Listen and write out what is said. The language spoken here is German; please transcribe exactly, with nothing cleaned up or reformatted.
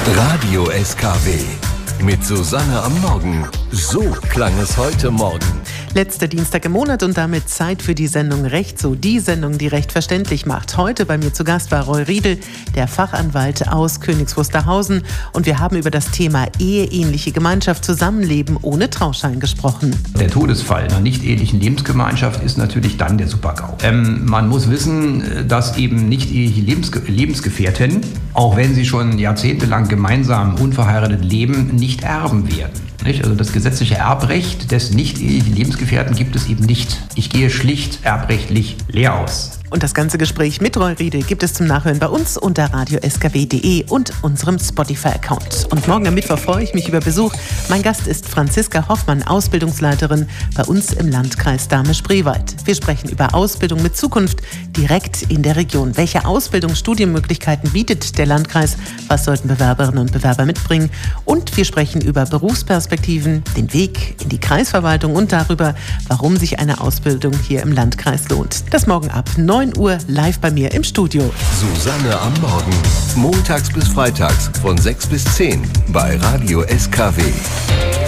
Radio S K W mit Susanne am Morgen. So klang es heute Morgen. Letzter Dienstag im Monat und damit Zeit für die Sendung Recht so. Die Sendung, die Recht verständlich macht. Heute bei mir zu Gast war Roy Riedel, der Fachanwalt aus Königs Wusterhausen. Und wir haben über das Thema eheähnliche Gemeinschaft, Zusammenleben ohne Trauschein gesprochen. Der Todesfall einer nicht-ehelichen Lebensgemeinschaft ist natürlich dann der Super-GAU. Ähm, man muss wissen, dass eben nicht-eheliche Lebensge- Lebensgefährten, auch wenn sie schon jahrzehntelang gemeinsam unverheiratet leben, nicht erben werden. Nicht? Also das gesetzliche Erbrecht des nicht-ehelichen Lebensgefährten gibt es eben nicht. Ich gehe schlicht erbrechtlich leer aus. Und das ganze Gespräch mit Roy Riedel gibt es zum Nachhören bei uns unter radio s k w punkt d e und unserem Spotify-Account. Und morgen am Mittwoch freue ich mich über Besuch. Mein Gast ist Franziska Hoffmann, Ausbildungsleiterin bei uns im Landkreis Dahme-Spreewald. Wir sprechen über Ausbildung mit Zukunft direkt in der Region. Welche Ausbildungs-, Studienmöglichkeiten bietet der Landkreis? Was sollten Bewerberinnen und Bewerber mitbringen? Und wir sprechen über Berufsperspektiven, den Weg in die Kreisverwaltung und darüber, warum sich eine Ausbildung hier im Landkreis lohnt. Das morgen ab neun Uhr live bei mir im Studio. Susanne am Morgen. Montags bis freitags von sechs bis zehn bei Radio S K W.